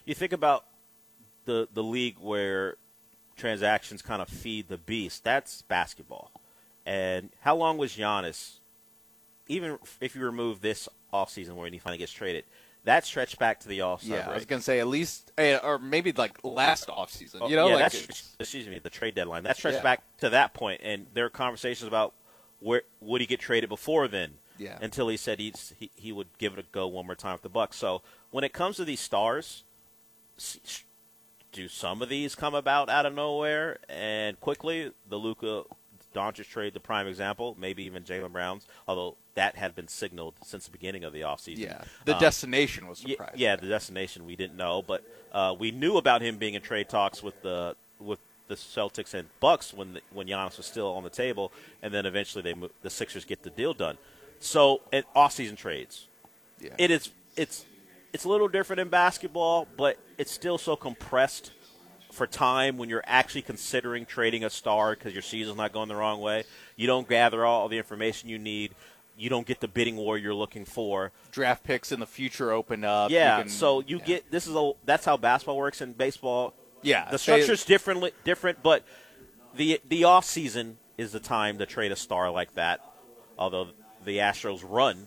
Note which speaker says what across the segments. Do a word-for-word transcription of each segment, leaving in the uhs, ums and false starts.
Speaker 1: you think about the the league where transactions kind of feed the beast. That's basketball. And how long was Giannis, even if you remove this offseason when he finally gets traded, that stretched back to the All-Star
Speaker 2: Yeah,
Speaker 1: break.
Speaker 2: I was going to say at least, or maybe like last offseason.
Speaker 1: Oh,
Speaker 2: you know,
Speaker 1: yeah,
Speaker 2: like
Speaker 1: that's, excuse me, the trade deadline. That stretched
Speaker 2: Yeah.
Speaker 1: back to that point, and there are conversations about where would he get traded before then.
Speaker 2: Yeah.
Speaker 1: Until he said he'd, he he would give it a go one more time with the Bucks. So when it comes to these stars, s- do some of these come about out of nowhere and quickly? The Luka Doncic trade, the prime example, maybe even Jaylen Brown's, although that had been signaled since the beginning of the offseason.
Speaker 2: yeah, the
Speaker 1: Um,
Speaker 2: destination was
Speaker 1: Ye-
Speaker 2: surprising.
Speaker 1: Yeah, the destination we didn't know, but uh, we knew about him being in trade talks with the with the Celtics and Bucks when the, when Giannis was still on the table, and then eventually they mo- the Sixers get the deal done. So, in off-season trades,
Speaker 2: Yeah.
Speaker 1: it is it's it's a little different in basketball, but it's still so compressed for time when you're actually considering trading a star because your season's not going the wrong way. You don't gather all the information you need. You don't get the bidding war you're looking for.
Speaker 2: Draft picks in the future open up.
Speaker 1: Yeah,
Speaker 2: You can-
Speaker 1: so you
Speaker 2: yeah.
Speaker 1: get this is a that's how basketball works in baseball.
Speaker 2: Yeah,
Speaker 1: the
Speaker 2: they-
Speaker 1: structure's differently different, but the the off season is the time to trade a star like that. Although the Astros run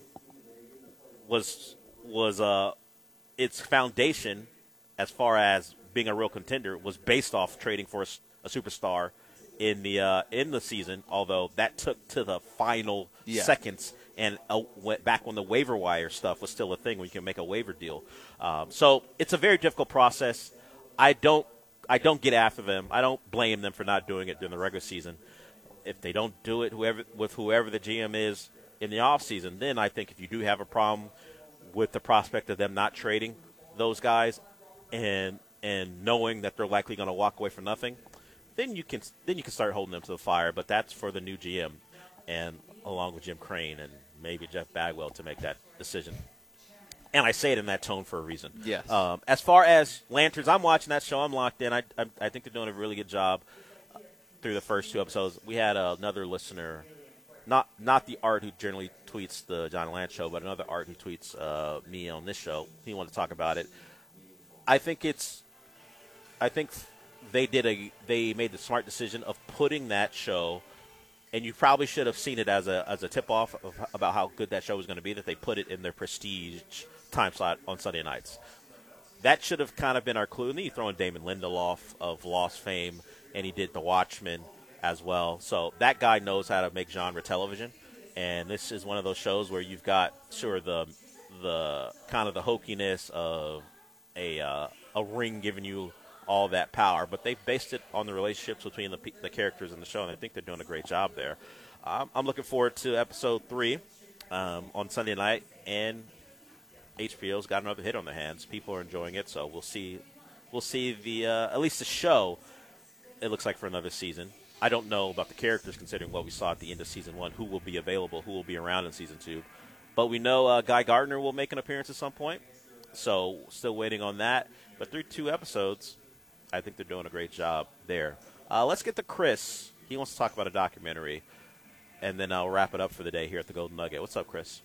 Speaker 1: was was uh its foundation as far as being a real contender was based off trading for a, s- a superstar in the uh, in the season. Although that took to the final
Speaker 2: Yeah.
Speaker 1: seconds and uh, went back when the waiver wire stuff was still a thing where you can make a waiver deal. Um, so it's a very difficult process. I don't I don't get after them. I don't blame them for not doing it during the regular season. If they don't do it whoever with whoever the G M is in the offseason, then I think if you do have a problem with the prospect of them not trading those guys and and knowing that they're likely going to walk away for nothing, then you can then you can start holding them to the fire. But that's for the new G M and along with Jim Crane and maybe Jeff Bagwell to make that decision. And I say it in that tone for a reason.
Speaker 2: Yes.
Speaker 1: Um, as far as Lanterns, I'm watching that show. I'm locked in. I, I, I think they're doing a really good job through the first two episodes. We had uh, another listener, not not the Art who generally tweets the John Lance show, but another Art who tweets uh, me on this show. He wanted to talk about it. I think it's, I think they did a they made the smart decision of putting that show, and you probably should have seen it as a as a tip off of, about how good that show was going to be. That they put it in their prestige time slot on Sunday nights. That should have kind of been our clue. And then you throw in Damon Lindelof of Lost fame, and he did The Watchmen as well. So that guy knows how to make genre television. And this is one of those shows where you've got, sure, the the kind of the hokiness of a uh, a ring giving you all that power, but they based it on the relationships between the, pe- the characters in the show, and I think they're doing a great job there. Um, I'm looking forward to episode three um, on Sunday night, and H B O's got another hit on their hands. People are enjoying it, so we'll see. We'll see the uh, at least the show. It looks like for another season. I don't know about the characters, considering what we saw at the end of season one. Who will be available? Who will be around in season two? But we know uh, Guy Gardner will make an appearance at some point. So still waiting on that. But through two episodes, I think they're doing a great job there. Uh, let's get to Chris. He wants to talk about a documentary, and then I'll wrap it up for the day here at the Golden Nugget. What's up, Chris?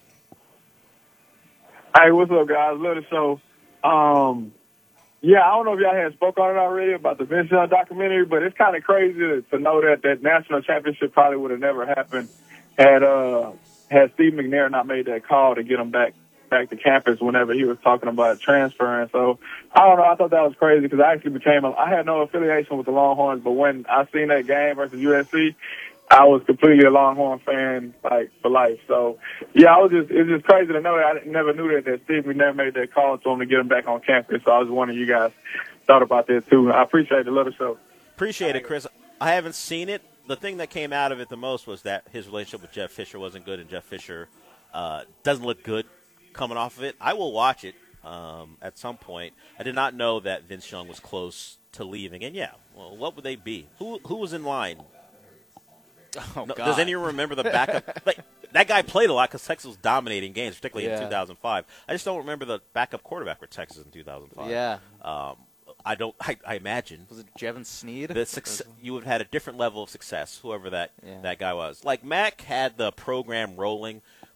Speaker 3: Hey, what's up, guys? Love the show. Um, yeah, I don't know if y'all had spoke on it already about the Vince Young documentary, but it's kind of crazy to, to know that that national championship probably would have never happened had uh, had Steve McNair not made that call to get him back back to campus whenever he was talking about transferring. So I don't know. I thought that was crazy because I actually became a, I had no affiliation with the Longhorns, but when I seen that game versus U S C, I was completely a Longhorn fan, like, for life. So, yeah, I was just, it's just crazy to know that. I didn't- never knew that, that Steve never made that call to him to get him back on campus. So I was wondering you guys thought about that, too. I appreciate the little show.
Speaker 1: Appreciate it, Chris. I haven't seen it. The thing that came out of it the most was that his relationship with Jeff Fisher wasn't good, and Jeff Fisher uh, doesn't look good coming off of it. I will watch it um, at some point. I did not know that Vince Young was close to leaving. And, yeah, well, what would they be? Who who was in line?
Speaker 2: Oh,
Speaker 1: No,
Speaker 2: God.
Speaker 1: does anyone remember the backup? Like, that guy played a lot because Texas was dominating games, particularly
Speaker 2: Yeah.
Speaker 1: in two thousand five. I just don't remember the backup quarterback for Texas in two thousand five.
Speaker 2: Yeah.
Speaker 1: Um, I don't. I, I imagine
Speaker 2: Was it Jevin Sneed?
Speaker 1: the success, you would have had a different level of success, whoever that
Speaker 2: Yeah.
Speaker 1: that guy was. Like Mac had the program rolling,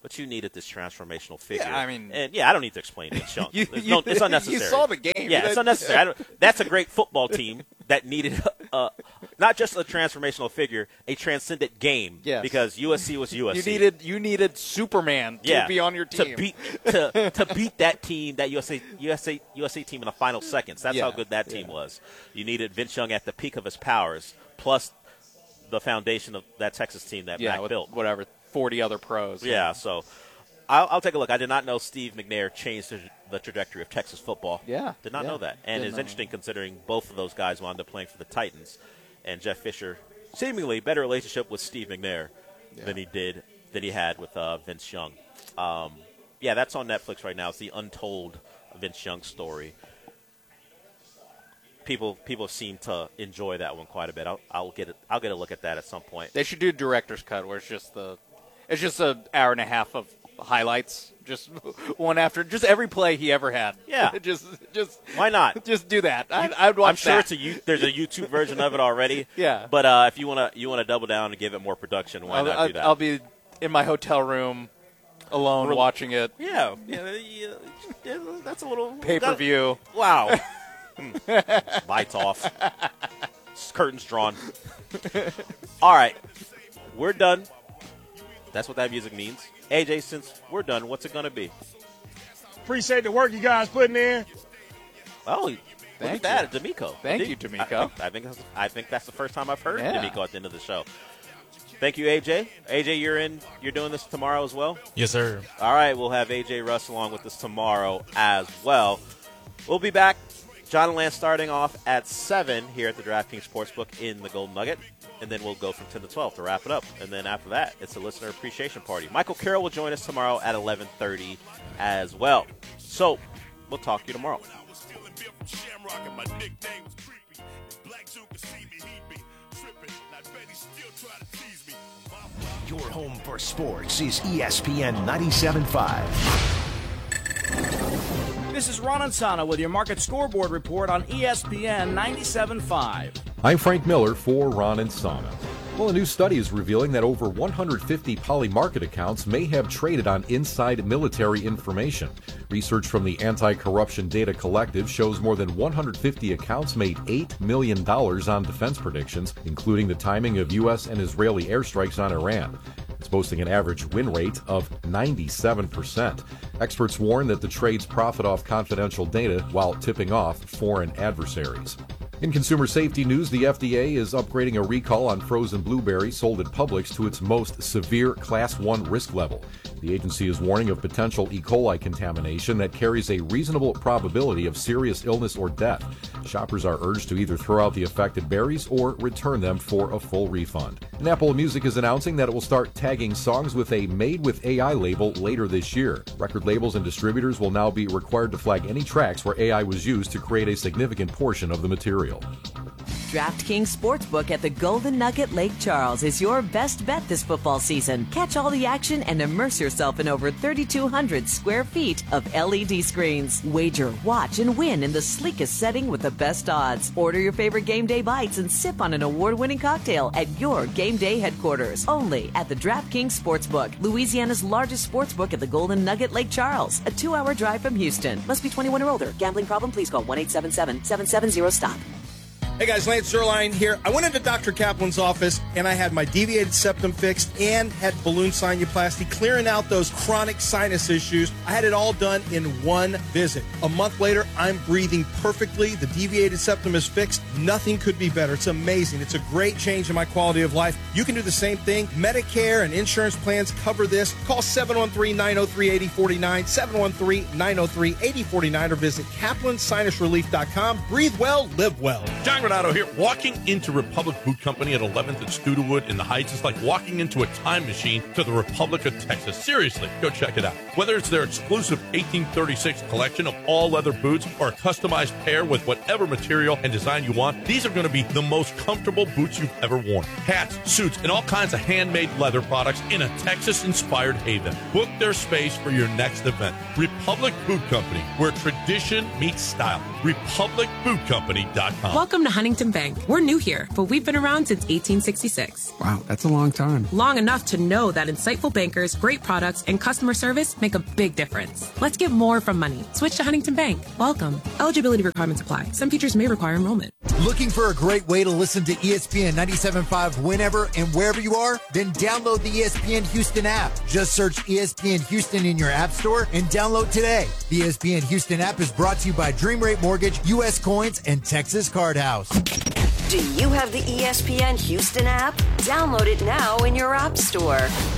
Speaker 1: but you needed this transformational figure.
Speaker 2: Yeah, I mean,
Speaker 1: and yeah, I don't need to explain Vince Young.
Speaker 2: you,
Speaker 1: no, it's unnecessary.
Speaker 2: You saw the game.
Speaker 1: Yeah, it's unnecessary. I don't, that's a great football team that needed uh, not just a transformational figure, a transcendent game.
Speaker 2: Yes.
Speaker 1: Because U S C was U S C.
Speaker 2: You needed you needed Superman to
Speaker 1: yeah,
Speaker 2: be on your team
Speaker 1: to beat to, to beat that team, that U S A U S A U S A team in the final seconds. That's
Speaker 2: yeah,
Speaker 1: how good that team
Speaker 2: yeah.
Speaker 1: was. You needed Vince Young at the peak of his powers, plus the foundation of that Texas team that
Speaker 2: yeah,
Speaker 1: Mac
Speaker 2: with
Speaker 1: built.
Speaker 2: Whatever, forty other pros.
Speaker 1: Yeah, so I'll, I'll take a look. I did not know Steve McNair changed the, the trajectory of Texas football.
Speaker 2: Yeah.
Speaker 1: Did not
Speaker 2: yeah.
Speaker 1: know that. And
Speaker 2: Didn't
Speaker 1: it's
Speaker 2: know.
Speaker 1: interesting considering both of those guys wound up playing for the Titans. And Jeff Fisher, seemingly better relationship with Steve McNair
Speaker 2: Yeah.
Speaker 1: than he did, than he had with uh, Vince Young. Um, yeah, that's on Netflix right now. It's the untold Vince Young story. People people seem to enjoy that one quite a bit. I'll, I'll get it. I'll get a look at that at some point.
Speaker 2: They should do director's cut where it's just the, it's just an hour and a half of highlights, just one after, just every play he ever had.
Speaker 1: Yeah.
Speaker 2: just just
Speaker 1: Why not?
Speaker 2: just do that. I, I'd watch
Speaker 1: I'm sure
Speaker 2: that.
Speaker 1: it's a you, there's a YouTube version of it already.
Speaker 2: Yeah.
Speaker 1: But uh, if you want to you want to double down and give it more production, why
Speaker 2: I'll,
Speaker 1: not
Speaker 2: I'll,
Speaker 1: do that?
Speaker 2: I'll be in my hotel room alone
Speaker 1: Real-
Speaker 2: watching it.
Speaker 1: yeah, yeah, yeah, yeah, that's a little
Speaker 2: Pay per view.
Speaker 1: Wow. Hmm. Lights off. Curtains drawn. All right, we're done. That's what that music means. A J, since we're done, what's it gonna be?
Speaker 4: Appreciate the work you guys putting in.
Speaker 1: Oh, look
Speaker 2: Thank
Speaker 1: at that, D'Amico.
Speaker 2: Thank
Speaker 1: Did-
Speaker 2: you, D'Amico.
Speaker 1: I, I think that's, I think that's the first time I've heard
Speaker 2: Yeah.
Speaker 1: D'Amico at the end of the show. Thank you, A J. A J, you're in. You're doing this tomorrow as well.
Speaker 5: Yes, sir.
Speaker 1: All right, we'll have A J Russ along with us tomorrow as well. We'll be back. John and Lance starting off at seven here at the DraftKings Sportsbook in the Golden Nugget. And then we'll go from ten to twelve to wrap it up. And then after that, it's a listener appreciation party. Michael Carroll will join us tomorrow at eleven thirty as well. So we'll talk to you tomorrow.
Speaker 6: Your home for sports is E S P N ninety-seven point five.
Speaker 7: This is Ron Ansana with your market scoreboard report on E S P N ninety-seven point five.
Speaker 8: I'm Frank Miller for Ron and Sana. Well, a new study is revealing that over one hundred fifty Polymarket accounts may have traded on inside military information. Research from the Anti-Corruption Data Collective shows more than one hundred fifty accounts made eight million dollars on defense predictions, including the timing of U S and Israeli airstrikes on Iran. It's boasting an average win rate of ninety-seven percent. Experts warn that the trades profit off confidential data while tipping off foreign adversaries. In consumer safety news, the F D A is upgrading a recall on frozen blueberries sold at Publix to its most severe Class one risk level. The agency is warning of potential E. coli contamination that carries a reasonable probability of serious illness or death. Shoppers are urged to either throw out the affected berries or return them for a full refund. And Apple Music is announcing that it will start tagging songs with a Made with A I label later this year. Record labels and distributors will now be required to flag any tracks where A I was used to create a significant portion of the material.
Speaker 9: DraftKings Sportsbook at the Golden Nugget Lake Charles is your best bet this football season. Catch all the action and immerse yourself in over thirty-two hundred square feet of L E D screens. Wager, watch, and win in the sleekest setting with the best odds. Order your favorite game day bites and sip on an award-winning cocktail at your game day headquarters. Only at the DraftKings Sportsbook, Louisiana's largest sportsbook at the Golden Nugget Lake Charles, a two-hour drive from Houston. Must be twenty-one or older. Gambling problem? Please call one eight seven seven, seven seven zero, stop.
Speaker 10: Hey guys, Lance Zerline here. I went into Doctor Kaplan's office and I had my deviated septum fixed and had balloon sinuplasty, clearing out those chronic sinus issues. I had it all done in one visit. A month later, I'm breathing perfectly. The deviated septum is fixed. Nothing could be better. It's amazing. It's a great change in my quality of life. You can do the same thing. Medicare and insurance plans cover this. Call seven one three, nine oh three, eight oh four nine, seven one three, nine oh three, eight oh four nine, or visit kaplan sinus relief dot com. Breathe well, live well.
Speaker 11: John Renato here. Walking into Republic Boot Company at eleventh and Studewood in the Heights is like walking into a time machine to the Republic of Texas. Seriously, go check it out. Whether it's their exclusive eighteen thirty-six collection of all leather boots or a customized pair with whatever material and design you want, these are going to be the most comfortable boots you've ever worn. Hats, suits, and all kinds of handmade leather products in a Texas-inspired haven. Book their space for your next event. Republic Boot Company, where tradition meets style. republic boot company dot com.
Speaker 12: Welcome to
Speaker 5: Huntington Bank. We're new here, but we've been around since eighteen sixty-six.
Speaker 12: Wow, that's a long time.
Speaker 5: Long enough to know that insightful bankers, great products, and customer service make a big difference. Let's get more from money. Switch to Huntington Bank. Welcome. Eligibility requirements apply. Some features may require enrollment.
Speaker 13: Looking for a great way to listen to E S P N ninety-seven point five whenever and wherever you are? Then download the E S P N Houston app. Just search E S P N Houston in your app store and download today. The E S P N Houston app is brought to you by Dream Rate Mortgage, U S Coins, and Texas Card House.
Speaker 14: Do you have the E S P N Houston app? Download it now in your app store.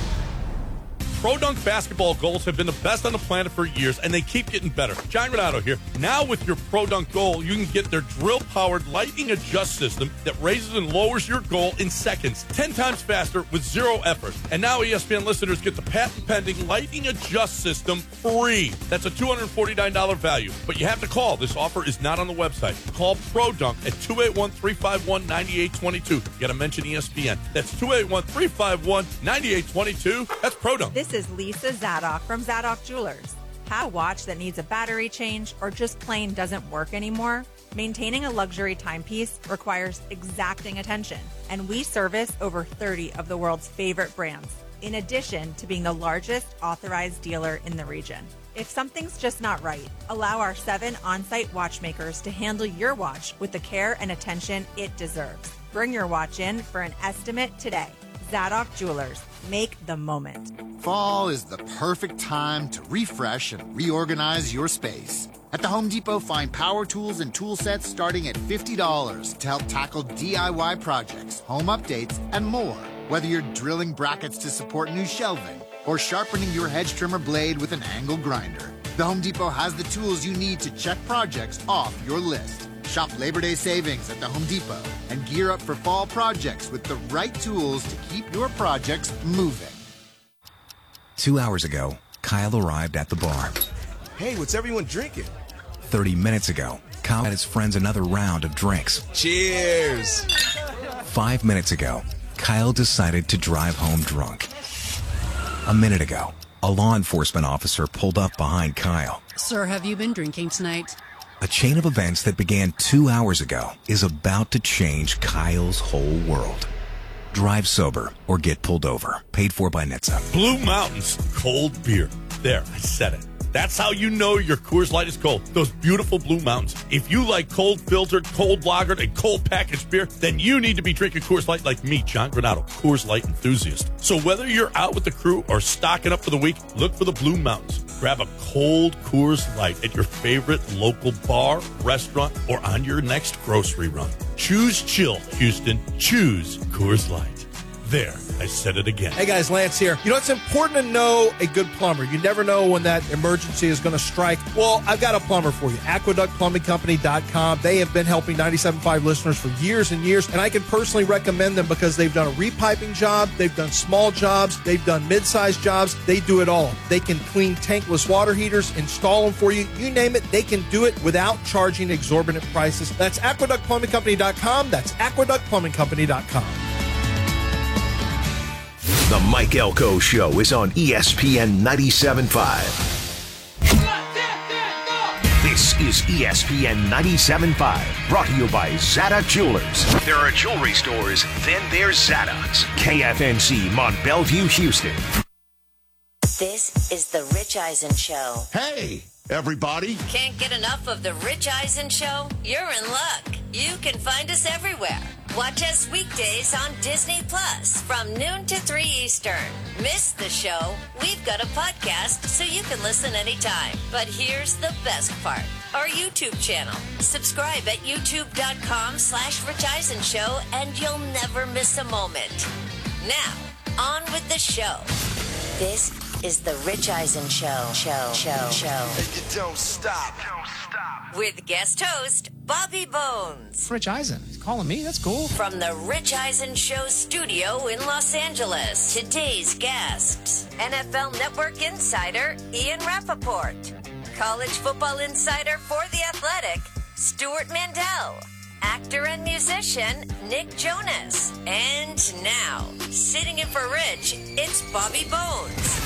Speaker 11: Pro Dunk basketball goals have been the best on the planet for years, and they keep getting better. John Renato here. Now with your Pro Dunk goal, you can get their drill-powered lightning adjust system that raises and lowers your goal in seconds, ten times faster with zero effort. And now E S P N listeners get the patent-pending lightning adjust system free. That's a two hundred forty-nine dollars value, but you have to call. This offer is not on the website. Call Pro Dunk at two eight one, three five one, nine eight two two. You got to mention E S P N. That's two eight one, three five one, nine eight two two. That's Pro Dunk.
Speaker 15: This is Lisa Zadok from Zadok Jewelers. Have a watch that needs a battery change or just plain doesn't work anymore? Maintaining a luxury timepiece requires exacting attention, and we service over thirty of the world's favorite brands, in addition to being the largest authorized dealer in the region. If something's just not right, allow our seven on-site watchmakers to handle your watch with the care and attention it deserves. Bring your watch in for an estimate today. Zadok Jewelers. Make the moment.
Speaker 16: Fall is the perfect time to refresh and reorganize your space. At the Home Depot, find power tools and tool sets starting at fifty dollars to help tackle D I Y projects, home updates, and more. Whether you're drilling brackets to support new shelving or sharpening your hedge trimmer blade with an angle grinder, the Home Depot has the tools you need to check projects off your list. Shop Labor Day savings at the Home Depot and gear up for fall projects with the right tools to keep your projects moving.
Speaker 17: Two hours ago, Kyle arrived at the bar.
Speaker 18: Hey, what's everyone drinking?
Speaker 17: Thirty minutes ago, Kyle had his friends another round of drinks.
Speaker 18: Cheers!
Speaker 17: Five minutes ago, Kyle decided to drive home drunk. A minute ago, a law enforcement officer pulled up behind Kyle.
Speaker 19: Sir, have you been drinking tonight?
Speaker 17: A chain of events that began two hours ago is about to change Kyle's whole world. Drive sober or get pulled over. Paid for by N H T S A.
Speaker 11: Blue Mountains cold beer. There, I said it. That's how you know your Coors Light is cold. Those beautiful Blue Mountains. If you like cold filtered, cold lagered, and cold packaged beer, then you need to be drinking Coors Light like me, John Granato, Coors Light enthusiast. So whether you're out with the crew or stocking up for the week, look for the Blue Mountains. Grab a cold Coors Light at your favorite local bar, restaurant, or on your next grocery run. Choose chill, Houston. Choose Coors Light. There, I said it again.
Speaker 10: Hey guys, Lance here. You know, it's important to know a good plumber. You never know when that emergency is going to strike. Well, I've got a plumber for you. Aqueduct Plumbing Company dot com. They have been helping ninety-seven point five listeners for years and years, and I can personally recommend them because they've done a repiping job, they've done small jobs, they've done mid-sized jobs. They do it all. They can clean tankless water heaters, install them for you. You name it, they can do it without charging exorbitant prices. That's Aqueduct Plumbing Company dot com. That's Aqueduct Plumbing Company dot com.
Speaker 6: The Mike Elko Show is on E S P N ninety-seven point five. This is E S P N ninety-seven point five, brought to you by Zadok Jewelers. There are jewelry stores, then there's Zadok's. K F N C, Mont Bellevue, Houston.
Speaker 14: This is The Rich Eisen Show.
Speaker 20: Hey, everybody.
Speaker 14: Can't get enough of The Rich Eisen Show? You're in luck. You can find us everywhere. Watch us weekdays on Disney Plus from noon to three Eastern. Miss the show? We've got a podcast so you can listen anytime. But here's the best part. Our YouTube channel. Subscribe at youtube.com slash Rich Eisen Show and you'll never miss a moment. Now, on with the show. This is The Rich Eisen Show. Show, show, show.
Speaker 20: And you don't stop. Don't stop.
Speaker 14: With guest host, Bobby Bones.
Speaker 21: Rich Eisen. He's calling me. That's cool.
Speaker 14: From the Rich Eisen Show studio in Los Angeles, today's guests, N F L Network insider Ian Rappaport, college football insider for The Athletic, Stuart Mandel, actor and musician Nick Jonas, and now, sitting in for Rich, it's Bobby Bones.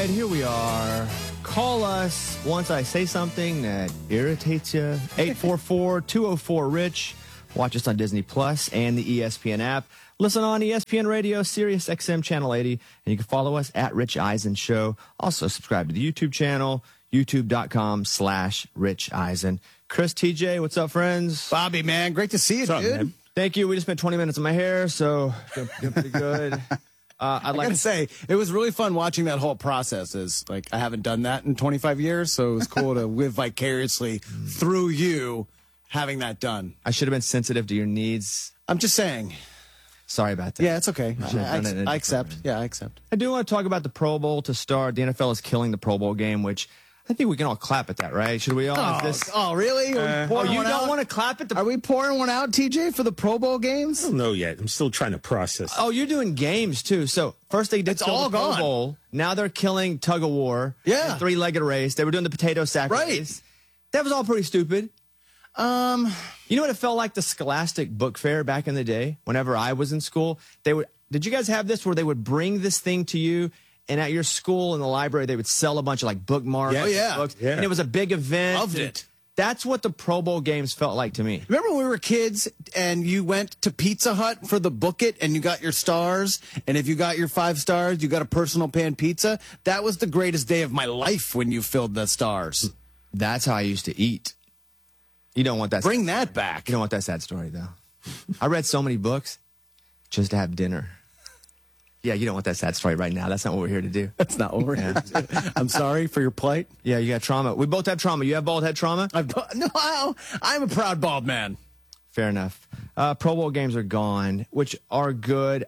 Speaker 12: right, here we are. Call us once I say something that irritates you. eight four four, two oh four, RICH. Watch us on Disney Plus and the E S P N app. Listen on E S P N Radio, Sirius X M Channel eighty. And you can follow us at Rich Eisen Show. Also subscribe to the YouTube channel, youtube.com slash Rich Eisen. Chris, T J, what's up, friends?
Speaker 22: Bobby, man, great to see you,
Speaker 12: What's up,
Speaker 22: dude.
Speaker 12: man? Thank you. We just spent twenty minutes on my hair, so doing doing pretty good. Uh, I'd
Speaker 22: I
Speaker 12: like
Speaker 22: gotta say, it was really fun watching that whole process. Is like I haven't done that in twenty-five years, so it was cool to live vicariously through you having that done.
Speaker 12: I should have been sensitive to your needs.
Speaker 22: I'm just saying.
Speaker 12: Sorry about that.
Speaker 22: Yeah, it's okay.
Speaker 12: I should have
Speaker 22: I,
Speaker 12: done it in a
Speaker 22: I
Speaker 12: different
Speaker 22: accept.
Speaker 12: way.
Speaker 22: Yeah, I accept.
Speaker 12: I do want to talk about the Pro Bowl to start. The N F L is killing the Pro Bowl game, which I think we can all clap at that, right? Should we all?
Speaker 22: Oh,
Speaker 12: Is this,
Speaker 22: oh, really? Are we
Speaker 12: Uh,
Speaker 22: pouring
Speaker 12: oh, you
Speaker 22: one
Speaker 12: don't
Speaker 22: out?
Speaker 12: want to clap at the?
Speaker 22: Are we pouring one out, T J, for the Pro Bowl games?
Speaker 23: I don't know yet. I'm still trying to process.
Speaker 12: Oh, you're doing games too. So first they did
Speaker 22: It's
Speaker 12: kill
Speaker 22: all
Speaker 12: the Pro
Speaker 22: gone.
Speaker 12: Bowl. Now they're killing tug of war.
Speaker 22: Yeah.
Speaker 12: Three-legged race. They were doing the potato sack
Speaker 22: Right.
Speaker 12: race. That was all pretty stupid.
Speaker 22: Um,
Speaker 12: you know what it felt like? The Scholastic Book Fair back in the day. Whenever I was in school, they would. Did you guys have this where they would bring this thing to you? And at your school in the library, they would sell a bunch of like bookmarks.
Speaker 22: Yeah. Oh, yeah.
Speaker 12: Books,
Speaker 23: Yeah.
Speaker 12: And it was a big event.
Speaker 22: Loved
Speaker 12: and
Speaker 22: it.
Speaker 12: That's what the Pro Bowl games felt like to me.
Speaker 22: Remember when we were kids and you went to Pizza Hut for the book it and you got your stars? And if you got your five stars, you got a personal pan pizza? That was the greatest day of my life when you filled the stars.
Speaker 12: That's how I used to eat. You don't want that.
Speaker 22: Bring that back.
Speaker 12: You don't want that sad story, though. I read so many books just to have dinner. Yeah, you don't want that sad story right now. That's not what we're here to do.
Speaker 22: That's not what we're here to do. I'm sorry for your plight.
Speaker 12: Yeah, you got trauma. We both have trauma. You have bald head trauma?
Speaker 22: I've, no, I- I'm a proud bald man.
Speaker 12: Fair enough. Uh, Pro Bowl games are gone, which are good.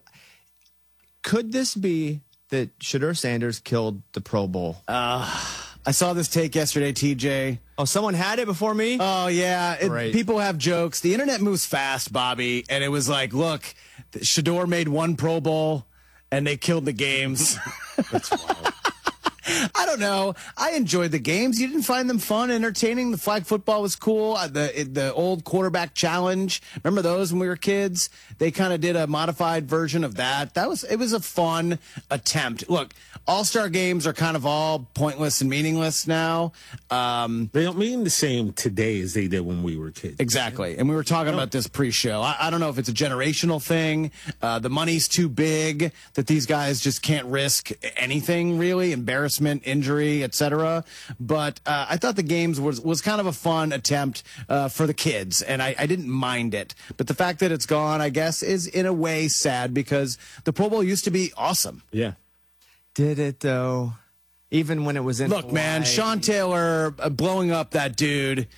Speaker 12: Could this be that Shedeur Sanders killed the Pro Bowl?
Speaker 22: Uh, I saw this take yesterday, T J.
Speaker 12: Oh, someone had it before me?
Speaker 22: Oh, yeah. It,
Speaker 12: Great.
Speaker 22: people have jokes. The internet moves fast, Bobby. And it was like, look, Shedeur made one Pro Bowl, and they killed the games.
Speaker 23: That's wild.
Speaker 22: I don't know. I enjoyed the games. You didn't find them fun, entertaining? The flag football was cool. Uh, The the old quarterback challenge. Remember those when we were kids? They kind of did a modified version of that. That was it was a fun attempt. Look, all-star games are kind of all pointless and meaningless now. Um,
Speaker 23: They don't mean the same today as they did when we were kids.
Speaker 22: Exactly. And we were talking about this pre-show. I, I don't know if it's a generational thing. Uh, the money's too big that these guys just can't risk anything, really. Embarrassment, injury, et cetera. But uh, I thought the games was, was kind of a fun attempt uh, for the kids, and I, I didn't mind it. But the fact that it's gone, I guess, is in a way sad because the Pro Bowl used to be awesome.
Speaker 23: Yeah.
Speaker 12: Did it, though? Even when it was in
Speaker 22: Look, man,
Speaker 12: Hawaii?
Speaker 22: Sean Taylor uh, blowing up that dude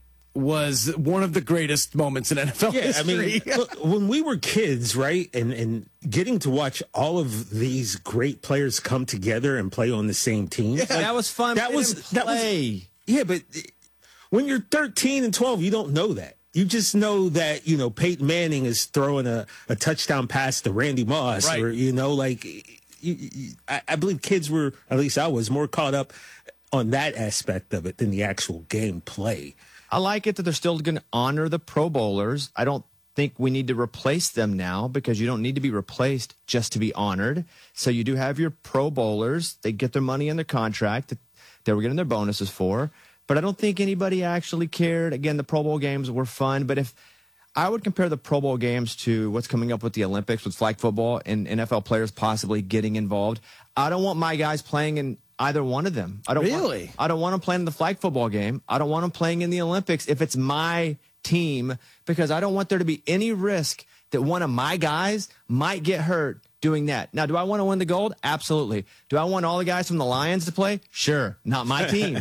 Speaker 22: was one of the greatest moments in N F L
Speaker 23: Yeah, I
Speaker 22: history.
Speaker 23: mean, look, when we were kids, right, and and getting to watch all of these great players come together and play on the same team,
Speaker 12: Yeah, that was fun.
Speaker 23: That
Speaker 12: They
Speaker 23: was
Speaker 12: didn't
Speaker 23: that was
Speaker 12: play.
Speaker 23: yeah, but when you're thirteen and twelve, you don't know that. You just know that, you know, Peyton Manning is throwing a, a touchdown pass to Randy Moss,
Speaker 22: Right.
Speaker 23: or you know, like you, you, I, I believe kids were, at least I was, more caught up on that aspect of it than the actual game play.
Speaker 12: I like it that they're still going to honor the Pro Bowlers. I don't think we need to replace them now because you don't need to be replaced just to be honored. So you do have your Pro Bowlers. They get their money in their contract that they were getting their bonuses for. But I don't think anybody actually cared. Again, the Pro Bowl games were fun. But if I would compare the Pro Bowl games to what's coming up with the Olympics with flag football and N F L players possibly getting involved, I don't want my guys playing in either one of them. I don't
Speaker 22: Really?
Speaker 12: Want, I don't want them playing in the flag football game. I don't want them playing in the Olympics if it's my team because I don't want there to be any risk that one of my guys might get hurt doing that. Now, do I want to win the gold? Absolutely. Do I want all the guys from the Lions to play? Sure. Not my team.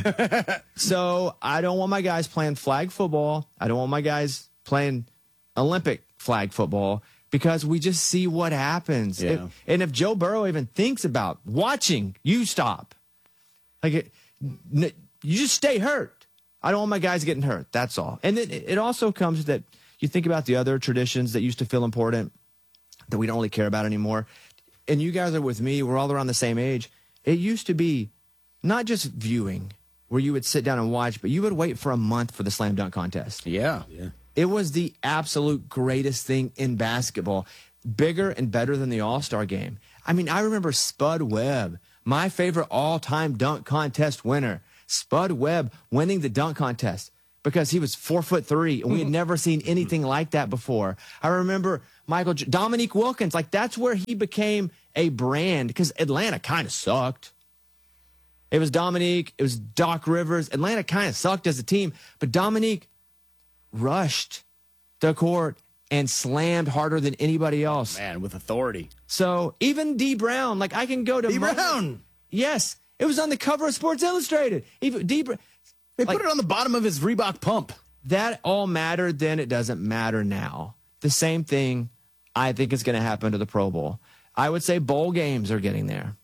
Speaker 12: So I don't want my guys playing flag football. I don't want my guys playing Olympic flag football because we just see what happens.
Speaker 22: Yeah.
Speaker 12: If- and if Joe Burrow even thinks about watching, you stop. Like it, n- you just stay hurt. I don't want my guys getting hurt. That's all. And then it it also comes that you think about the other traditions that used to feel important that we don't really care about anymore. And you guys are with me. We're all around the same age. It used to be not just viewing where you would sit down and watch, but you would wait for a month for the slam dunk contest.
Speaker 22: Yeah.
Speaker 23: Yeah.
Speaker 12: It was the absolute greatest thing in basketball. Bigger and better than the All-Star game. I mean, I remember Spud Webb My favorite all-time dunk contest winner, Spud Webb, winning the dunk contest because he was four foot three, and we had never seen anything like that before. I remember Michael J- Dominique Wilkins, like that's where he became a brand because Atlanta kind of sucked. It was Dominique, it was Doc Rivers. Atlanta kind of sucked as a team, but Dominique rushed the court and slammed harder than anybody else.
Speaker 22: Man, with authority.
Speaker 12: So even D Brown, like I can go to
Speaker 22: D
Speaker 12: moments-
Speaker 22: Brown.
Speaker 12: Yes, it was on the cover of Sports Illustrated. Even D Brown.
Speaker 22: They
Speaker 12: like,
Speaker 22: put it on the bottom of his Reebok pump.
Speaker 12: That all mattered then. It doesn't matter now. The same thing I think is going to happen to the Pro Bowl. I would say bowl games are getting there.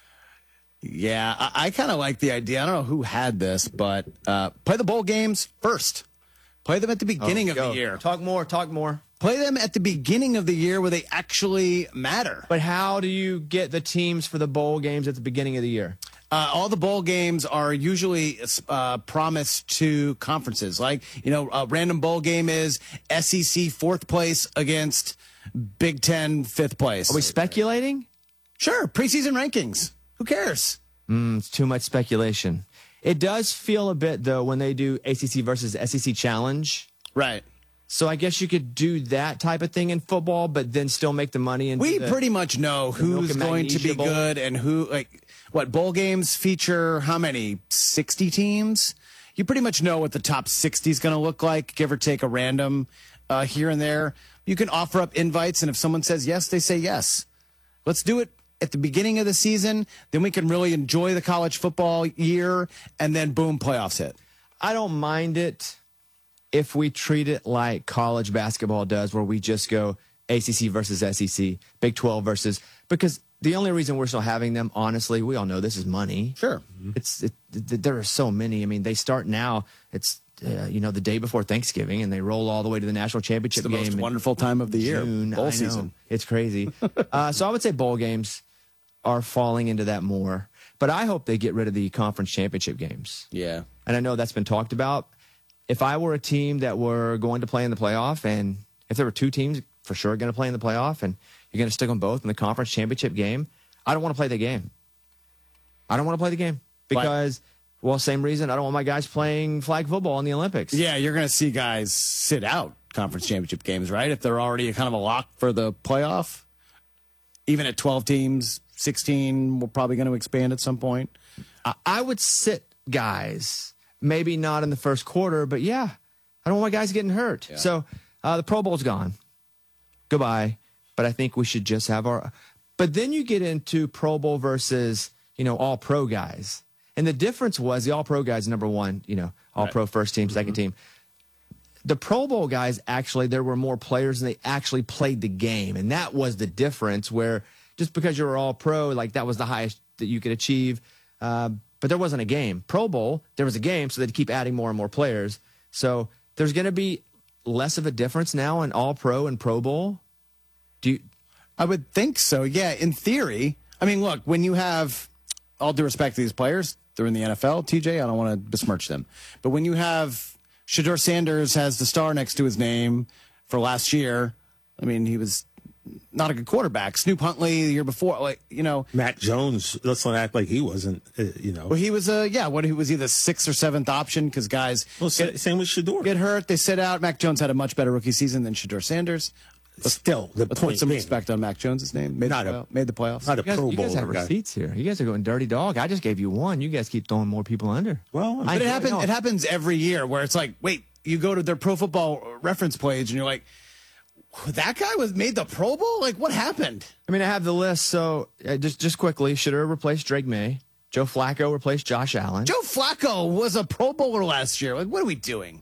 Speaker 22: Yeah, I, I kind of like the idea. I don't know who had this, but uh, play the bowl games first. Play them at the beginning
Speaker 12: Oh,
Speaker 22: of
Speaker 12: go.
Speaker 22: the year.
Speaker 12: Talk more, talk more.
Speaker 22: Play them at the beginning of the year where they actually matter.
Speaker 12: But how do you get the teams for the bowl games at the beginning of the year?
Speaker 22: Uh, all the bowl games are usually uh, promised to conferences. Like, you know, a random bowl game is S E C fourth place against Big Ten fifth place.
Speaker 12: Are we speculating?
Speaker 22: Sure. Preseason rankings. Who cares?
Speaker 12: Mm, it's too much speculation. It does feel a bit, though, when they do A C C versus S E C challenge.
Speaker 22: Right.
Speaker 12: So I guess you could do that type of thing in football, but then still make the money. And
Speaker 22: We pretty much know who's going to be
Speaker 12: Bowl.
Speaker 22: good and who, like, what bowl games feature how many? sixty teams? You pretty much know what the top sixty is going to look like, give or take a random uh, here and there. You can offer up invites, and if someone says yes, they say yes. Let's do it at the beginning of the season. Then we can really enjoy the college football year, and then boom, playoffs hit.
Speaker 12: I don't mind it if we treat it like college basketball does, where we just go A C C versus S E C, Big twelve versus, because the only reason we're still having them, honestly, we all know this is money.
Speaker 22: Sure.
Speaker 12: It's it, it, there are so many. I mean, they start now. It's uh, you know the day before Thanksgiving, and they roll all the way to the national championship
Speaker 22: It's the
Speaker 12: game.
Speaker 22: most
Speaker 12: in
Speaker 22: wonderful time of the year,
Speaker 12: June.
Speaker 22: bowl
Speaker 12: I know.
Speaker 22: season.
Speaker 12: It's crazy. uh, so I would say bowl games are falling into that more. But I hope they get rid of the conference championship games.
Speaker 22: Yeah.
Speaker 12: And I know that's been talked about. If I were a team that were going to play in the playoff, and if there were two teams for sure going to play in the playoff, and you're going to stick them both in the conference championship game, I don't want to play the game. I don't want to play the game because, well, same reason I don't want my guys playing flag football in the Olympics.
Speaker 22: Yeah, you're going to see guys sit out conference championship games, right? If they're already kind of a lock for the playoff. Even at twelve teams, sixteen, we're probably going to expand at some point.
Speaker 12: I, I would sit guys, maybe not in the first quarter, but yeah, I don't want my guys getting hurt.
Speaker 22: Yeah.
Speaker 12: So uh, the Pro Bowl's gone. Goodbye. But I think we should just have our. But then you get into Pro Bowl versus, you know, all pro guys. And the difference was the all pro guys, number one, you know, all
Speaker 22: Right.
Speaker 12: pro first team, second team. The Pro Bowl guys, actually, there were more players and they actually played the game. And that was the difference where just because you were all pro, like that was the highest that you could achieve. Uh, but there wasn't a game. Pro Bowl, there was a game, so they'd keep adding more and more players. So there's going to be less of a difference now in all pro and Pro Bowl. Do you?
Speaker 22: I would think so. Yeah, in theory. I mean, look, when you have all due respect to these players, they're in the N F L, T J, I don't want to besmirch them. But when you have Shedeur Sanders has the star next to his name for last year, I mean, he was not a good quarterback. Snoop Huntley the year before, like, you know.
Speaker 23: Matt Jones, let's not act like he wasn't, uh, you know.
Speaker 22: Well, he was a, yeah, what, he was either sixth or seventh option because guys
Speaker 23: Well, sa- same with Shedeur.
Speaker 22: get hurt, they sit out. Mac Jones had a much better rookie season than Shedeur Sanders.
Speaker 23: Still, the
Speaker 22: Let's
Speaker 23: point
Speaker 22: put some
Speaker 23: being,
Speaker 22: respect on Mac Jones' name. Made,
Speaker 23: Not
Speaker 22: the,
Speaker 23: a-
Speaker 22: playoff- made the playoffs.
Speaker 23: not a
Speaker 12: You guys,
Speaker 23: Pro
Speaker 12: you guys
Speaker 23: Bowler
Speaker 12: have
Speaker 23: guy.
Speaker 12: receipts here. You guys are going dirty dog. I just gave you one. You guys keep throwing more people under.
Speaker 23: Well,
Speaker 22: But it
Speaker 12: I-
Speaker 22: happens.
Speaker 12: no.
Speaker 22: It happens every year where it's like, wait, you go to their Pro Football Reference page and you're like, that guy was made the Pro Bowl. Like, what happened?
Speaker 12: I mean, I have the list. So uh, just just quickly, Shedeur replaced Drake May. Joe Flacco replaced Josh Allen.
Speaker 22: Joe Flacco was a Pro Bowler last year. Like, what are we doing?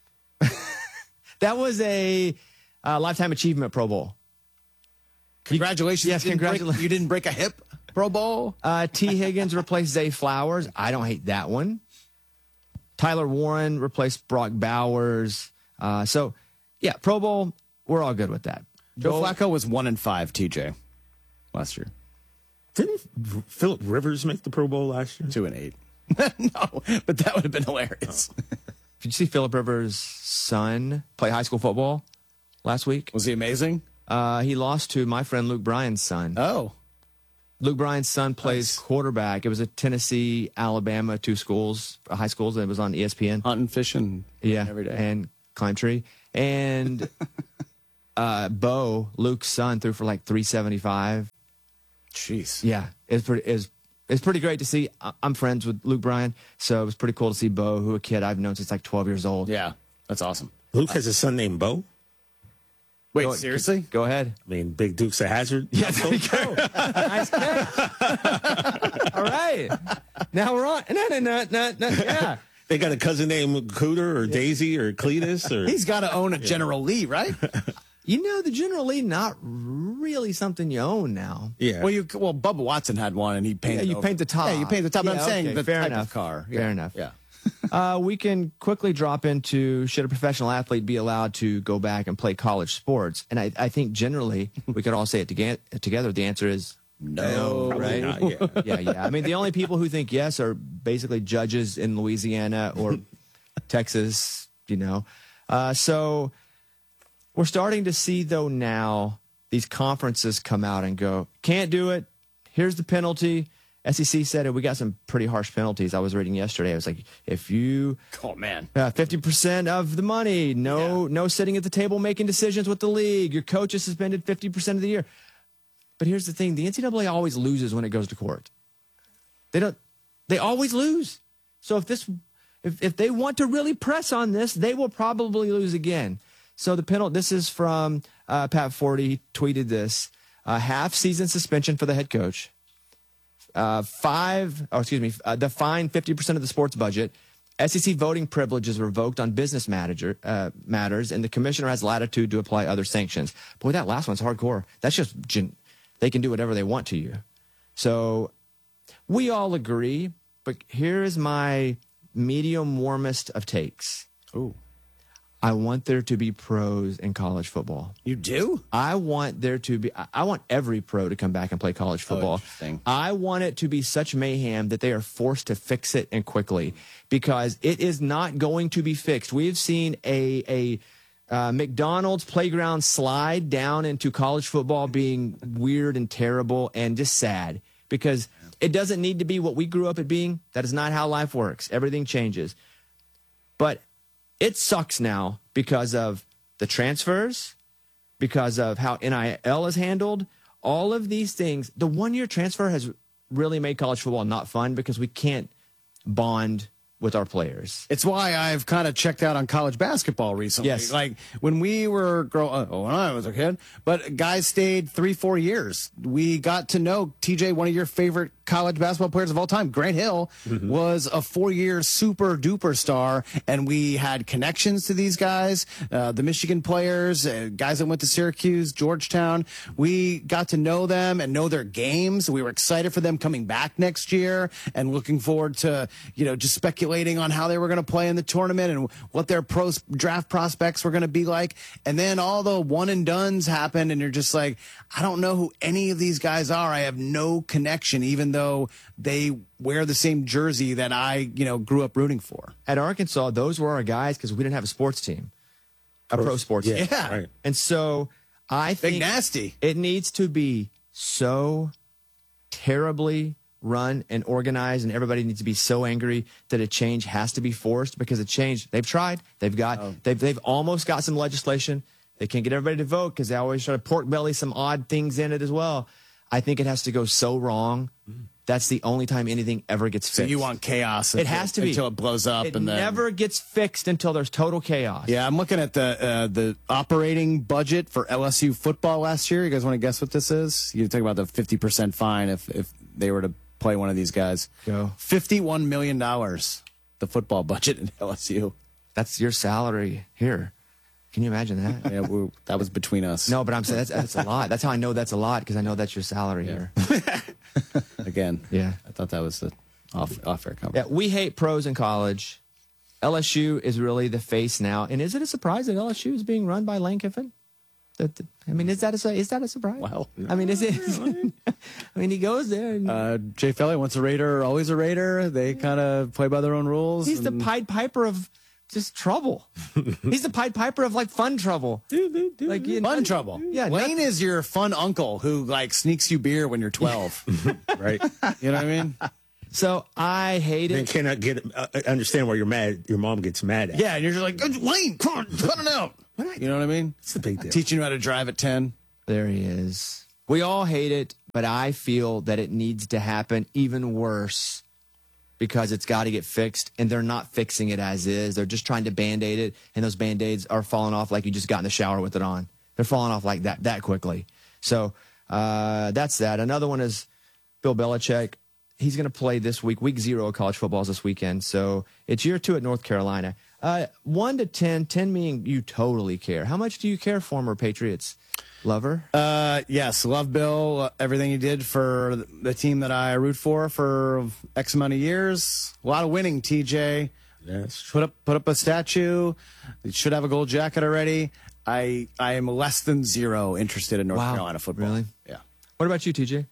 Speaker 12: That was a uh, lifetime achievement Pro Bowl.
Speaker 22: Congratulations!
Speaker 12: Yes,
Speaker 22: you didn't break-
Speaker 12: congratulations.
Speaker 22: You didn't break a hip. Pro Bowl.
Speaker 12: Uh, T. Higgins replaced Zay Flowers. I don't hate that one. Tyler Warren replaced Brock Bowers. Uh, so, yeah, Pro Bowl, we're all good with that.
Speaker 22: Joe
Speaker 12: Bowl-
Speaker 22: Flacco was one and five. T J last year.
Speaker 23: Didn't Phillip Rivers make the Pro Bowl last year?
Speaker 22: Two and eight. No, but that would have been hilarious.
Speaker 12: Did you see Phillip Rivers' son play high school football last week?
Speaker 22: Was he amazing?
Speaker 12: Uh, he lost to my friend Luke Bryan's son.
Speaker 22: Oh,
Speaker 12: Luke Bryan's son plays quarterback. It was at Tennessee, Alabama, two schools, high schools, and it was on E S P N.
Speaker 22: Hunting, fishing,
Speaker 12: yeah,
Speaker 22: every day.
Speaker 12: And climb tree. And uh, Bo, Luke's son, threw for like three seventy-five.
Speaker 22: Jeez.
Speaker 12: Yeah, it's pretty. It's, it's pretty great to see. I- I'm friends with Luke Bryan, so it was pretty cool to see Bo, who a kid I've known since like twelve years old.
Speaker 22: Yeah, that's awesome.
Speaker 23: Luke has a son named Bo.
Speaker 22: Wait,
Speaker 12: Go-
Speaker 22: seriously?
Speaker 12: Go ahead.
Speaker 23: I mean, Big Duke's a hazard.
Speaker 12: Yeah, there you go. Nice catch. All right. Now we're on. No, no, no, no, no. Yeah.
Speaker 23: They got a cousin named Cooter or Daisy or Cletus or.
Speaker 22: He's got to own a General Lee, right?
Speaker 12: You know, the General Lee, not really something you own now.
Speaker 23: Yeah.
Speaker 22: Well, you well, Bubba Watson had one, and he painted.
Speaker 12: Yeah, you
Speaker 22: over-
Speaker 12: paint the top.
Speaker 22: Yeah, you paint the top. but
Speaker 12: Yeah,
Speaker 22: I'm saying
Speaker 12: okay,
Speaker 22: the
Speaker 12: fair
Speaker 22: type
Speaker 12: enough.
Speaker 22: of car.
Speaker 12: Fair
Speaker 22: Yeah.
Speaker 12: enough.
Speaker 22: Yeah.
Speaker 12: uh, we can quickly drop into should a professional athlete be allowed to go back and play college sports? And I, I think generally we could all say it toge- together. The answer is no,
Speaker 23: Probably
Speaker 12: right?
Speaker 23: not, yeah.
Speaker 12: yeah, yeah. I mean, the only people who think yes are basically judges in Louisiana or Texas, you know. Uh, so we're starting to see, though, now these conferences come out and go, can't do it. Here's the penalty. S E C said it. We got some pretty harsh penalties. I was reading yesterday. I was like, if you
Speaker 22: Oh man.
Speaker 12: uh, fifty percent of the money, no, no sitting at the table making decisions with the league. Your coach is suspended fifty percent of the year. But here's the thing: the N C double A always loses when it goes to court. They don't. They always lose. So if this, if if they want to really press on this, they will probably lose again. So the penalty. This is from uh, Pat Forty. He tweeted this: uh, half season suspension for the head coach. Uh, five, oh, excuse me, uh, the fine fifty percent of the sports budget. S E C voting privileges revoked on business manager, uh, matters, and the commissioner has latitude to apply other sanctions. Boy, that last one's hardcore. That's just, gen- they can do whatever they want to you. So we all agree, but here is my medium warmest of takes.
Speaker 22: Ooh.
Speaker 12: I want there to be pros in college football.
Speaker 22: You do?
Speaker 12: I want there to be, I- I want every pro to come back and play college football.
Speaker 22: interesting.
Speaker 12: I want it to be such mayhem that they are forced to fix it and quickly because it is not going to be fixed. We've seen a, a uh, McDonald's playground slide down into college football being weird and terrible and just sad because it doesn't need to be what we grew up at being. That is not how life works. Everything changes. But it sucks now because of the transfers, because of how N I L is handled, all of these things. The one-year transfer has really made college football not fun because we can't bond with our players.
Speaker 22: It's why I've kind of checked out on college basketball recently.
Speaker 12: Yes.
Speaker 22: Like when we were growing, oh, when I was a kid, but guys stayed three, four years. We got to know T J, one of your favorite college basketball players of all time, Grant Hill, mm-hmm. was a four-year super duper star, and we had connections to these guys, uh, the Michigan players, uh, guys that went to Syracuse, Georgetown. We got to know them and know their games. We were excited for them coming back next year and looking forward to, you know, just speculating on how they were going to play in the tournament and what their pro draft prospects were going to be like. And then all the one and dones happened, and you're just like, I don't know who any of these guys are. I have no connection, even though they wear the same jersey that I, you know, grew up rooting for.
Speaker 12: At Arkansas, those were our guys because we didn't have a sports team, a pro, pro sports
Speaker 22: yeah,
Speaker 12: team.
Speaker 22: Yeah. Right.
Speaker 12: And so I think
Speaker 22: Big nasty.
Speaker 12: It needs to be so terribly run and organized, and everybody needs to be so angry that a change has to be forced because a change, they've tried, they've got, oh. they've, they've almost got some legislation. They can't get everybody to vote because they always try to pork belly some odd things in it as well. I think it has to go so wrong. That's the only time anything ever gets fixed.
Speaker 22: So you want chaos.
Speaker 12: It has to be.
Speaker 22: Until it blows up.
Speaker 12: It
Speaker 22: and then...
Speaker 12: never gets fixed until there's total chaos.
Speaker 22: Yeah, I'm looking at the uh, the operating budget for L S U football last year. You guys want to guess what this is? You're talking about the fifty percent fine if, if they were to play one of these guys.
Speaker 12: Go.
Speaker 22: fifty-one million dollars, the football budget in L S U.
Speaker 12: That's your salary here. Can you imagine that?
Speaker 22: Yeah, we, that was between us.
Speaker 12: No, but I'm saying that's, that's a lot. That's how I know that's a lot because I know that's your salary
Speaker 22: yeah.
Speaker 12: here.
Speaker 22: Again,
Speaker 12: yeah,
Speaker 22: I thought that was the off off air comment.
Speaker 12: Yeah, we hate pros in college. L S U is really the face now, and is it a surprise that L S U is being run by Lane Kiffin? That, I mean, is that a is that a surprise?
Speaker 22: Well,
Speaker 12: I mean, is it? I mean, he goes there. And,
Speaker 22: uh, Jay Felly, once a Raider, always a Raider. They kind of play by their own rules.
Speaker 12: He's and... the Pied Piper of just trouble. He's the Pied Piper of like fun trouble.
Speaker 23: Dude, dude, dude,
Speaker 12: like
Speaker 23: dude.
Speaker 22: Fun trouble.
Speaker 12: Yeah,
Speaker 22: Lane
Speaker 12: not-
Speaker 22: is your fun uncle who like sneaks you beer when you're twelve.
Speaker 23: Right.
Speaker 22: You know what I mean?
Speaker 12: So I hate
Speaker 23: Then
Speaker 12: it.
Speaker 23: cannot get uh, understand why you're mad. Your mom gets mad at.
Speaker 22: Yeah, and you're just like, Lane, come on, cut it out. You know what I mean?
Speaker 23: It's a big deal.
Speaker 22: Teaching you how to drive at ten.
Speaker 12: There he is. We all hate it, but I feel that it needs to happen even worse because it's got to get fixed, and they're not fixing it as is. They're just trying to Band-Aid it, and those Band-Aids are falling off like you just got in the shower with it on. They're falling off like that that quickly. So uh, that's that. Another one is Bill Belichick. He's going to play this week. Week zero of college football is this weekend. So it's year two at North Carolina. Uh, one to ten, ten meaning you totally care. How much do you care, former Patriots lover?
Speaker 22: Uh, yes, love Bill. Uh, everything he did for the team that I root for for X amount of years. A lot of winning, T J.
Speaker 23: Yes.
Speaker 22: Put up put up a statue. He should have a gold jacket already. I I am less than zero interested in North
Speaker 12: Wow.
Speaker 22: Carolina football.
Speaker 12: Really?
Speaker 22: Yeah.
Speaker 12: What about you, T J?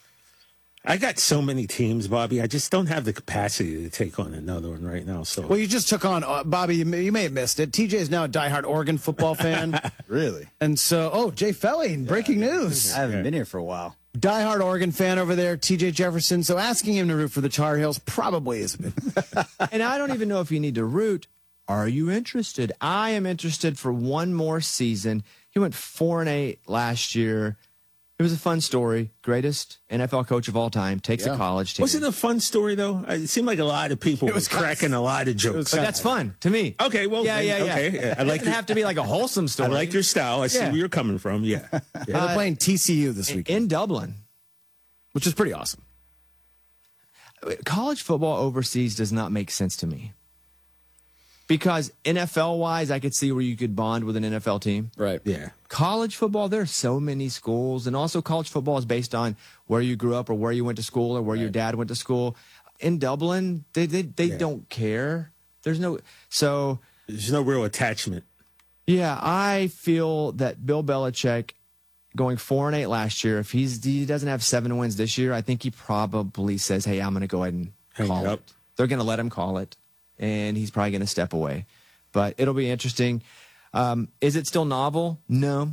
Speaker 23: I got so many teams, Bobby. I just don't have the capacity to take on another one right now. So,
Speaker 22: Well, you just took on uh, Bobby. You may, you may have missed it. T J is now a diehard Oregon football fan.
Speaker 2: Really?
Speaker 22: And so, oh, Jay Felling, breaking news.
Speaker 2: I haven't been here for a while.
Speaker 22: Diehard Oregon fan over there, T J Jefferson. So asking him to root for the Tar Heels probably isn't it.
Speaker 12: And I don't even know if you need to root. Are you interested? I am interested for one more season. He went four and eight last year. It was a fun story. Greatest N F L coach of all time. Takes
Speaker 23: Yeah.
Speaker 12: a college team.
Speaker 23: wasn't it a fun story though? It seemed like a lot of people were cracking a lot of jokes.
Speaker 12: But that's fun to me.
Speaker 23: Okay, well,
Speaker 12: yeah, yeah, yeah.
Speaker 23: okay.
Speaker 12: It
Speaker 23: I like
Speaker 12: doesn't
Speaker 23: your-
Speaker 12: have to be like a wholesome story.
Speaker 23: I like your style. I see
Speaker 12: Yeah.
Speaker 23: where you're coming from. Yeah.
Speaker 22: Yeah, they're
Speaker 12: Uh,
Speaker 22: playing T C U this
Speaker 12: in,
Speaker 22: weekend,
Speaker 12: in Dublin.
Speaker 22: which is pretty awesome.
Speaker 12: College football overseas does not make sense to me. Because N F L-wise, I could see where you could bond with an N F L team.
Speaker 22: Right.
Speaker 23: Yeah.
Speaker 12: College football, there are so many schools. And also college football is based on where you grew up or where you went to school or where your dad went to school. In Dublin, they they, they
Speaker 23: Yeah.
Speaker 12: don't care. There's no... So,
Speaker 23: There's no real attachment.
Speaker 12: yeah, I feel that Bill Belichick going four and eight last year, if he's he doesn't have seven wins this year, I think he probably says, hey, I'm going to go ahead and
Speaker 23: Hang
Speaker 12: call
Speaker 23: it
Speaker 12: it.
Speaker 23: up.
Speaker 12: They're going to let him call it, and he's probably going to step away. But it'll be interesting. Um, is it still novel? No.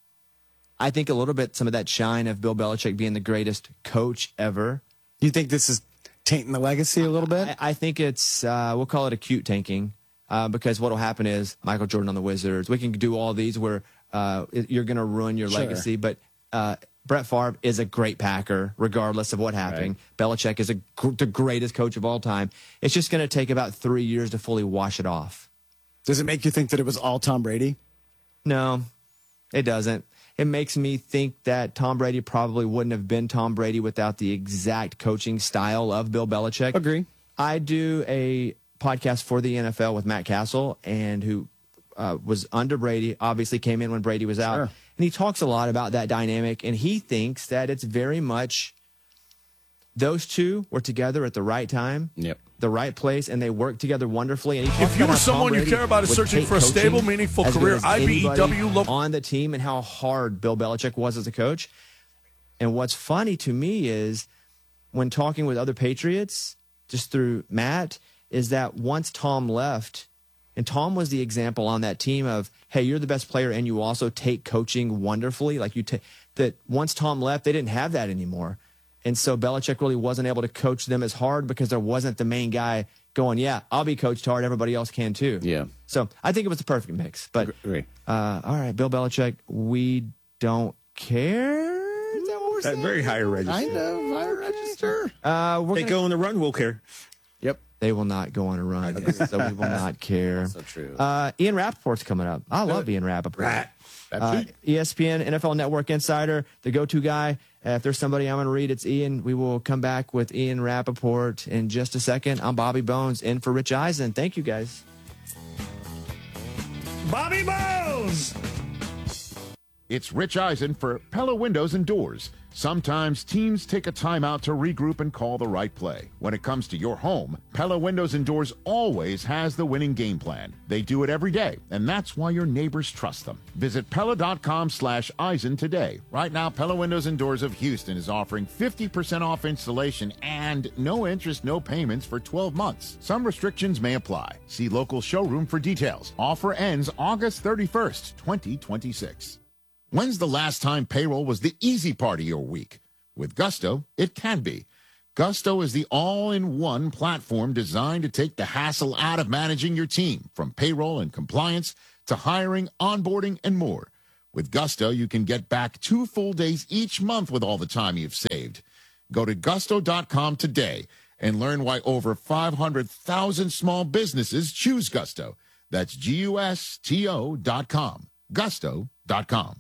Speaker 12: I think a little bit some of that shine of Bill Belichick being the greatest coach ever.
Speaker 22: You think this is tainting the legacy a little bit?
Speaker 12: I, I think it's, uh, we'll call it acute tanking, uh, because what will happen is Michael Jordan on the Wizards. We can do all these where uh, it- you're going to ruin your
Speaker 22: Sure.
Speaker 12: legacy, but uh, Brett Favre is a great Packer, regardless of what happened. Belichick is a, gr- the greatest coach of all time. It's just going to take about three years to fully wash it off.
Speaker 22: Does it make you think that it was all Tom Brady?
Speaker 12: No, it doesn't. It makes me think that Tom Brady probably wouldn't have been Tom Brady without the exact coaching style of Bill Belichick.
Speaker 22: Agree.
Speaker 12: I do a podcast for the N F L with Matt Castle, and who uh, was under Brady, obviously came in when Brady was out.
Speaker 22: Sure.
Speaker 12: And he talks a lot about that dynamic, and he thinks that it's very much those two were together at the right time.
Speaker 22: Yep.
Speaker 12: The right place, and they work together wonderfully. And he talks
Speaker 11: If you
Speaker 12: about
Speaker 11: were
Speaker 12: how Tom
Speaker 11: someone you
Speaker 12: Brady
Speaker 11: care about is
Speaker 12: would
Speaker 11: searching
Speaker 12: take
Speaker 11: for a
Speaker 12: coaching
Speaker 11: stable, meaningful
Speaker 12: as good
Speaker 11: career,
Speaker 12: as
Speaker 11: I B E W
Speaker 12: anybody
Speaker 11: lo-
Speaker 12: on the team, and how hard Bill Belichick was as a coach. And what's funny to me is when talking with other Patriots, just through Matt, is that once Tom left, and Tom was the example on that team of, hey, you're the best player, and you also take coaching wonderfully. Like you take that. Once Tom left, they didn't have that anymore. And so Belichick really wasn't able to coach them as hard because there wasn't the main guy going, yeah, I'll be coached hard. Everybody else can too.
Speaker 22: Yeah.
Speaker 12: So I think it was the perfect mix. But
Speaker 22: Agree.
Speaker 12: uh, all right, Bill Belichick, we don't care. Is that what we're
Speaker 23: At
Speaker 12: saying?
Speaker 23: very high register.
Speaker 22: Kind of high register.
Speaker 12: Uh, we're
Speaker 23: They
Speaker 12: gonna,
Speaker 23: go on the run, we'll care.
Speaker 22: Yep.
Speaker 12: they will not go on a run, so we will not care.
Speaker 22: So true.
Speaker 12: Uh, Ian Rappaport's coming up. I love Ian Rappaport.
Speaker 23: Rat.
Speaker 12: Uh, E S P N, N F L Network Insider, the go-to guy. Uh, if there's somebody I'm going to read, it's Ian. We will come back with Ian Rappaport in just a second. I'm Bobby Bones, in for Rich Eisen. Thank you, guys.
Speaker 23: Bobby Bones!
Speaker 2: It's Rich Eisen for Pella Windows and Doors. Sometimes teams take a timeout to regroup and call the right play. When it comes to your home, Pella Windows and Doors always has the winning game plan. They do it every day, and that's why your neighbors trust them. Visit Pella.com slash Eisen today. Right now, Pella Windows and Doors of Houston is offering fifty percent off installation and no interest, no payments for twelve months. Some restrictions may apply. See local showroom for details. Offer ends August thirty-first, twenty twenty-six. When's the last time payroll was the easy part of your week? With Gusto, it can be. Gusto is the all-in-one platform designed to take the hassle out of managing your team, from payroll and compliance to hiring, onboarding, and more. With Gusto, you can get back two full days each month with all the time you've saved. Go to gusto dot com today and learn why over five hundred thousand small businesses choose Gusto. That's G U S T O dot com. gusto dot com.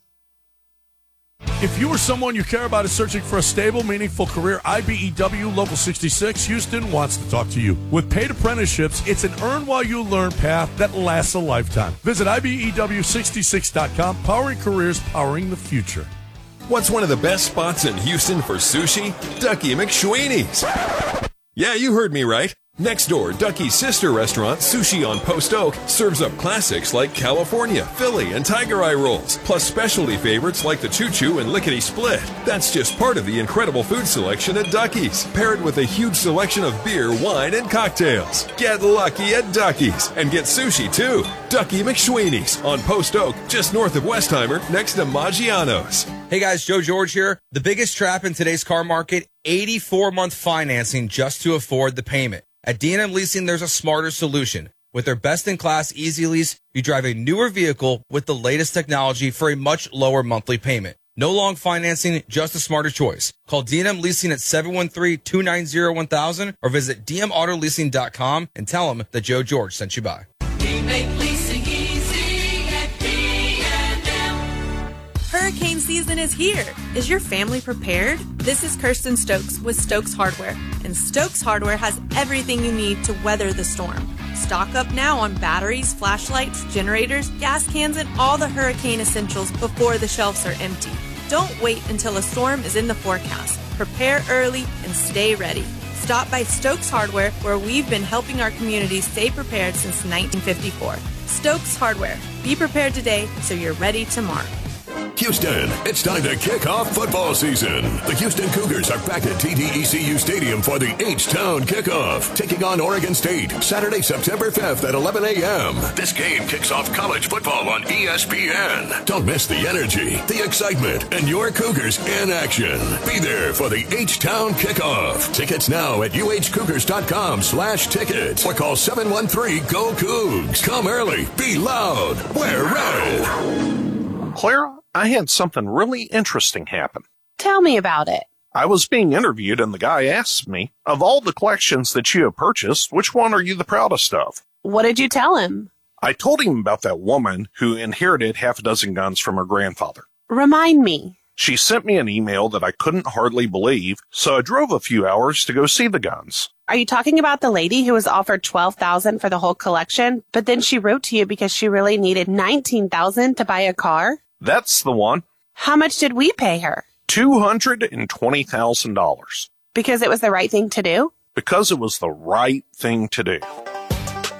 Speaker 11: If you or someone you care about is searching for a stable, meaningful career, I B E W Local sixty-six Houston wants to talk to you. With paid apprenticeships, it's an earn-while-you-learn path that lasts a lifetime. Visit I B E W sixty-six dot com, powering careers, powering the future.
Speaker 3: What's one of the best spots in Houston for sushi? Ducky McSweeney's. Yeah, you heard me right. Next door, Ducky's sister restaurant, Sushi on Post Oak, serves up classics like California, Philly, and Tiger Eye rolls, plus specialty favorites like the Choo Choo and Lickety Split. That's just part of the incredible food selection at Ducky's, paired with a huge selection of beer, wine, and cocktails. Get lucky at Ducky's and get sushi too. Ducky McSweeney's on Post Oak, just north of Westheimer, next to Maggiano's.
Speaker 4: Hey guys, Joe George here. The biggest trap in today's car market, eighty-four month financing just to afford the payment. At D and M Leasing, there's a smarter solution. With their best-in-class Easy Lease, you drive a newer vehicle with the latest technology for a much lower monthly payment. No long financing, just a smarter choice. Call D and M Leasing at seven one three, two nine zero, one thousand or visit d m auto leasing dot com and tell them that Joe George sent you by.
Speaker 24: We make leasing easy at D and M.
Speaker 15: Hurricane season is here. Is your family prepared? This is Kirsten Stokes with Stokes Hardware, and Stokes Hardware has everything you need to weather the storm. Stock up now on batteries, flashlights, generators, gas cans, and all the hurricane essentials before the shelves are empty. Don't wait until a storm is in the forecast. Prepare early and stay ready. Stop by Stokes Hardware, where we've been helping our community stay prepared since nineteen fifty-four. Stokes Hardware. Be prepared today so you're ready tomorrow.
Speaker 6: Houston, it's time to kick off football season. The Houston Cougars are back at T D E C U Stadium for the H-Town kickoff, taking on Oregon State Saturday, September fifth at eleven a.m. This game kicks off college football on E S P N. Don't miss the energy, the excitement, and your Cougars in action. Be there for the H-Town kickoff. Tickets now at u h cougars dot com slash tickets or call seven one three, G O, Cougs. Come early, be loud, wear red.
Speaker 25: Clara, I had something really interesting happen.
Speaker 26: Tell me about it.
Speaker 25: I was being interviewed and the guy asked me, of all the collections that you have purchased, which one are you the proudest of?
Speaker 26: What did you tell him?
Speaker 25: I told him about that woman who inherited half a dozen guns from her grandfather.
Speaker 26: Remind me.
Speaker 25: She sent me an email that I couldn't hardly believe, so I drove a few hours to go see the guns.
Speaker 26: Are you talking about the lady who was offered twelve thousand dollars for the whole collection, but then she wrote to you because she really needed nineteen thousand dollars to buy a car?
Speaker 25: That's the one.
Speaker 26: How much did we pay her?
Speaker 25: two hundred twenty thousand dollars.
Speaker 26: Because it was the right thing to do?
Speaker 25: Because it was the right thing to do.